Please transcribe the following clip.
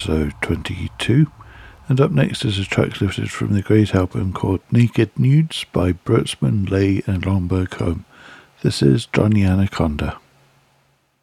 episode 22. And up next is a track lifted from the great album called Naked Nudes by Brötzmann, Lay and Lomberg Home. This is Johnny Anaconda.